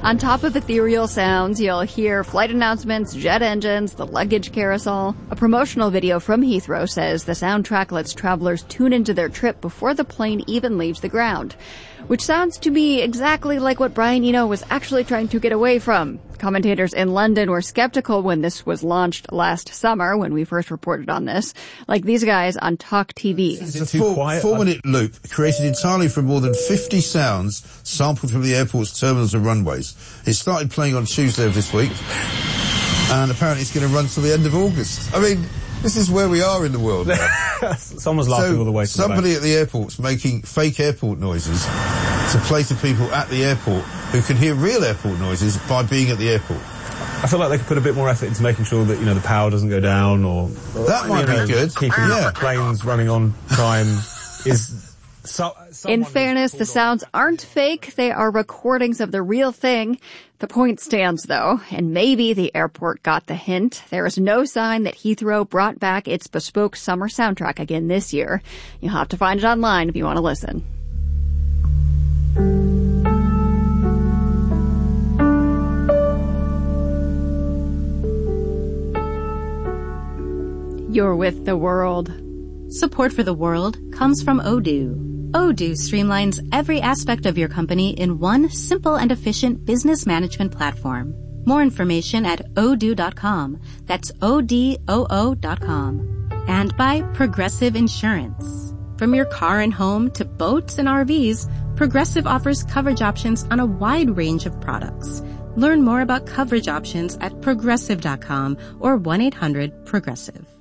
On top of ethereal sounds, you'll hear flight announcements, jet engines, the luggage carousel. A promotional video from Heathrow says the soundtrack lets travelers tune into their trip before the plane even leaves the ground, which sounds to me exactly like what Brian Eno was actually trying to get away from. Commentators in London were skeptical when this was launched last summer, when we first reported on this, like these guys on Talk TV. It's a 4-minute loop created entirely from more than 50 sounds sampled from the airport's terminals and runways. It started playing on Tuesday of this week, and apparently it's going to run till the end of August. I mean, this is where we are in the world now. Someone's laughing all the way to somebody at the airport's making fake airport noises to play to people at the airport who can hear real airport noises by being at the airport. I feel like they could put a bit more effort into making sure that, the power doesn't go down, or that might be good. Keeping planes running on time is... In fairness, the sounds aren't fake. They are recordings of the real thing. The point stands, though, and maybe the airport got the hint. There is no sign that Heathrow brought back its bespoke summer soundtrack again this year. You'll have to find it online if you want to listen. You're with The World. Support for The World comes from Odoo. Odoo streamlines every aspect of your company in one simple and efficient business management platform. More information at odoo.com. That's ODOO.com. And by Progressive Insurance. From your car and home to boats and RVs, Progressive offers coverage options on a wide range of products. Learn more about coverage options at progressive.com or 1-800-PROGRESSIVE.